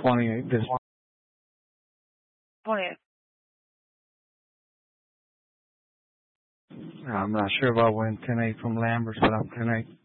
28. This 28. I'm not sure about when 10-8 from Lambert's, but I'm 10-8.